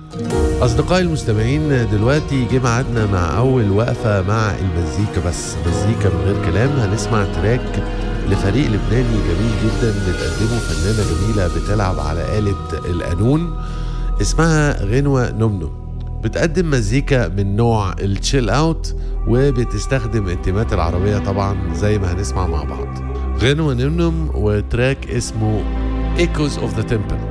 أصدقائي المستمعين، دلوقتي جه ميعادنا مع أول وقفة مع المزيكا، بس مزيكا من غير كلام. هنسمع تراك لفريق لبناني جميل جدا بتقدمه فنانة جميلة بتلعب على آلة القانون، اسمها غنوة نمنم. بتقدم مزيكا من نوع التشيل اوت، وبتستخدم انتمات العربية طبعا زي ما هنسمع مع بعض. غنوة نمنم وتراك اسمه Echoes of the Temple.